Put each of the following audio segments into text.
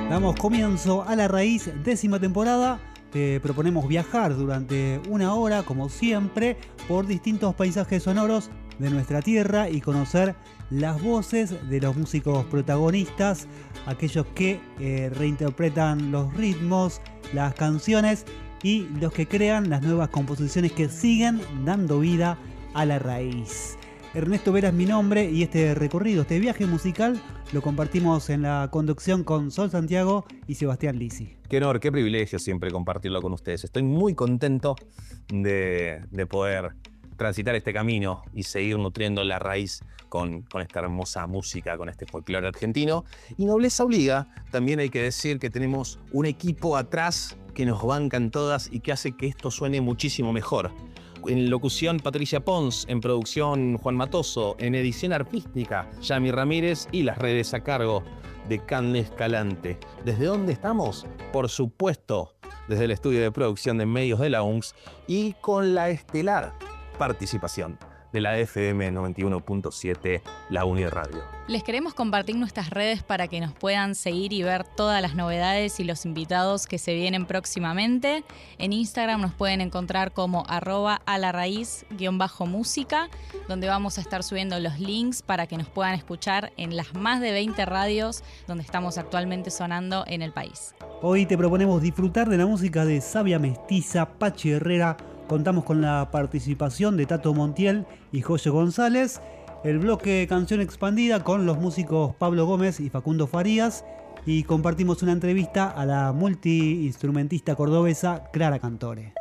Damos comienzo a La Raíz, 10ª temporada. Te proponemos viajar durante una hora, como siempre, por distintos paisajes sonoros de nuestra tierra y conocer las voces de los músicos protagonistas, aquellos que reinterpretan los ritmos, las canciones y los que crean las nuevas composiciones que siguen dando vida a La Raíz. Ernesto Vera es mi nombre y este recorrido, este viaje musical, lo compartimos en la conducción con Sol Santiago y Sebastián Lisi. Qué honor, qué privilegio siempre compartirlo con ustedes. Estoy muy contento de poder transitar este camino y seguir nutriendo La Raíz con esta hermosa música, con este folclore argentino. Y nobleza obliga, también hay que decir que tenemos un equipo atrás que nos bancan todas y que hace que esto suene muchísimo mejor. En locución, Patricia Pons. En producción, Juan Matoso. En edición artística, Yami Ramírez. Y las redes a cargo de Canle Escalante. ¿Desde dónde estamos? Por supuesto, desde el estudio de producción de medios de la UNCS y con la estelar participación de la FM 91.7, la Uniradio. Les queremos compartir nuestras redes para que nos puedan seguir y ver todas las novedades y los invitados que se vienen próximamente. En Instagram nos pueden encontrar como @alarraiz_música, donde vamos a estar subiendo los links para que nos puedan escuchar en las más de 20 radios donde estamos actualmente sonando en el país. Hoy te proponemos disfrutar de la música de Sabia Mestiza, Pachi Herrera. Contamos con la participación de Tato Montiel y Joyo González. El bloque Canción Expandida con los músicos Pablo Gómez y Facundo Farías. Y compartimos una entrevista a la multiinstrumentista cordobesa Clara Cantore.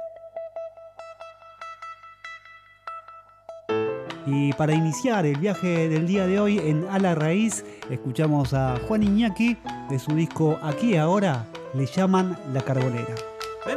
Y para iniciar el viaje del día de hoy en A La Raíz, escuchamos a Juan Iñaki de su disco Aquí y Ahora, le llaman La Carbonera.